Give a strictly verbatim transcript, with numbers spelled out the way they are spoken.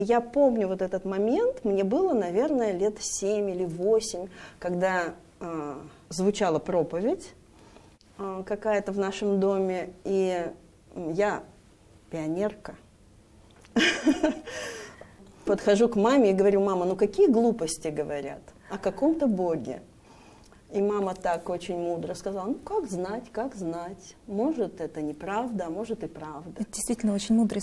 Я помню вот этот момент, мне было, наверное, лет семь или восемь, когда э, звучала проповедь э, какая-то в нашем доме, и я пионерка. Подхожу к маме и говорю: мама, ну какие глупости говорят о каком-то Боге? И мама так очень мудро сказала: ну как знать, как знать, может это неправда, а может и правда. Это действительно очень мудрый